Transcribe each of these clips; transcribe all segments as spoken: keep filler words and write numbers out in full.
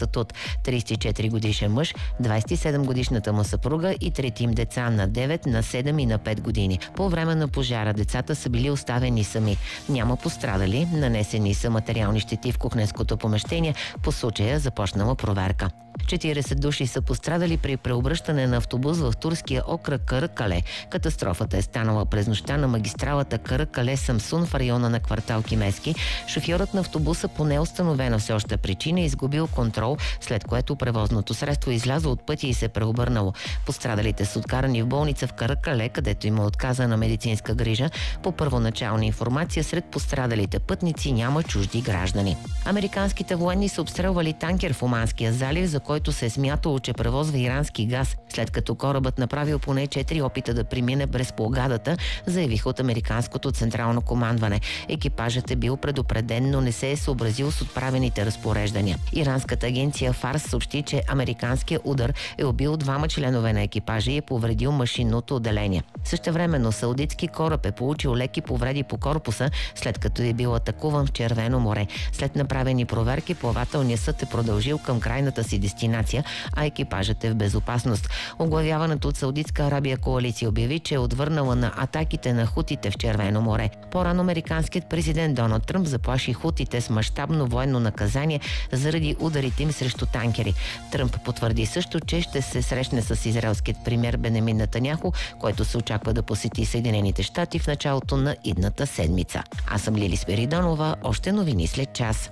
статут. тридесет и четири годишен мъж, двадесет и седем годишната му съпруга и трети им деца на девет, на седем и на пет години. По време на пожара децата са били оставени сами. Няма пострадали, нанесени са материални щети в кухненското помещение. По случая започнала проверка. четиридесет души са пострадали при преобръщане на автобус в турския окръг Каракале. Катастрофата е станала през нощта на магистралата Каракале-Самсун в района на квартал Кимески. Шофьорът на автобуса по неустановена все още причина е изгубил контрол, след което превозното средство излязло от пътя и се преобърнало. Пострадалите са откарани в болница в Каракале, където има отказана медицинска грижа. По първоначална информация, сред пострадалите пътници няма чужди граждани. Американските военни са обстрелвали танкер в Оманския залив, за който се е смятало, че превозва ирански газ, след като корабът направил поне четири опита да премине през Плагадата, заявиха от американското централно командване. Екипажът е бил предупреден, но не се е съобразил с отправените разпореждания. Иранската агенция Фарс съобщи, че американският удар е убил двама членове на екипажа и е повредил машинното отделение. Същевременно саудитски кораб е получил леки повреди по корпуса, след като е бил атакуван в Червено море. След направени проверки, плавателният съд е продължил към крайната си дестинация, а екипажът е в безопасност. Оглавяваната от Саудитска Арабия коалиция обяви, че е отвърнала на атаките на хутите в Червено море. По-рано американският президент Доналд Тръмп заплаши хутите с мащабно военно наказание заради ударите им срещу танкери. Тръмп потвърди също, че ще се срещне с израелският премиер Бенемин Нетаняху, който се очаква да посети Съединените щати в началото на идната седмица. Аз съм Лили Спиридонова, още новини след час.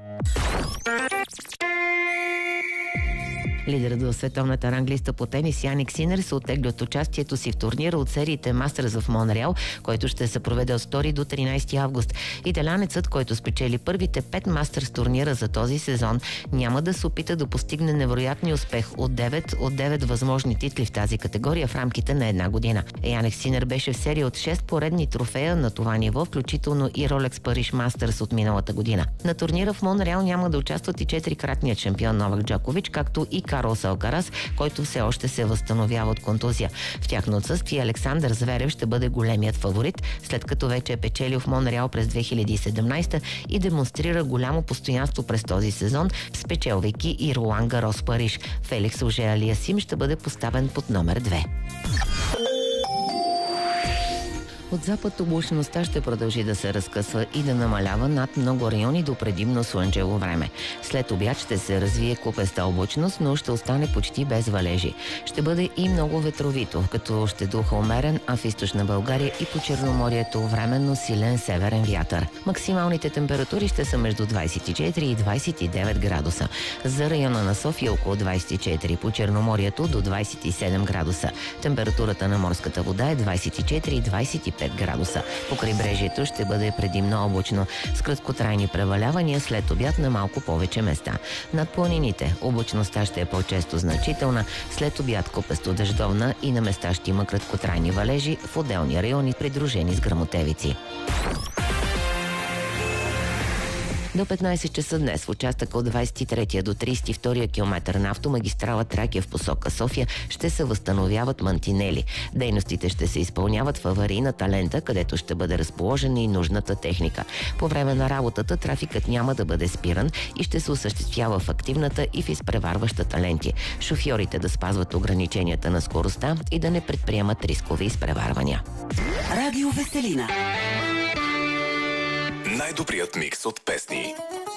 Лидерът в световната ранглиста по тенис Яник Синер се оттегли от участието си в турнира от сериите Мастерс в Монреал, който ще се проведе от втори до тринадесети август. Италянецът, който спечели първите пет Мастерс турнира за този сезон, няма да се опита да постигне невероятния успех от девет от девет възможни титли в тази категория в рамките на една година. Яник Синер беше в серия от шест поредни трофея на това ниво, включително и Rolex Париж Мастерс от миналата година. На турнира в Монреал няма да участват и четирикратният шампион Новак Джокович, както и Карлос Алкарас, който все още се възстановява от контузия. В тяхно отсъствие Александър Зверев ще бъде големият фаворит, след като вече е печелил в Монреал през две хиляди и седемнадесета и демонстрира голямо постоянство през този сезон, спечелвайки и Ролан Гарос Париж. Феликс Оже-Алиасим ще бъде поставен под номер две. От запад облачността ще продължи да се разкъсва и да намалява над много райони до предимно слънчево време. След обяд ще се развие купеста облачност, но ще остане почти без валежи. Ще бъде и много ветровито, като ще духа умерен, а в източна България и по Черноморието временно силен северен вятър. Максималните температури ще са между двадесет и четири и двадесет и девет градуса. За района на София около двадесет и четири, по Черноморието до двадесет и седем градуса. Температурата на морската вода е двадесет и четири и двадесет и пет градуса. По крайбрежието ще бъде предимно облачно, с краткотрайни превалявания след обяд на малко повече места. Над планините облачността ще е по-често значителна, след обяд купесто дъждовна и на места ще има краткотрайни валежи в отделни райони, придружени с гръмотевици. До петнадесет часа днес в участъка от двадесет и третия до тридесет и втория километър на автомагистрала Тракия в посока София ще се възстановяват мантинели. Дейностите ще се изпълняват в аварийната лента, където ще бъде разположена и нужната техника. По време на работата трафикът няма да бъде спиран и ще се осъществява в активната и в изпреварващата ленти. Шофьорите да спазват ограниченията на скоростта и да не предприемат рискови изпреварвания. Радио Веселина. Най-добрият микс от песни.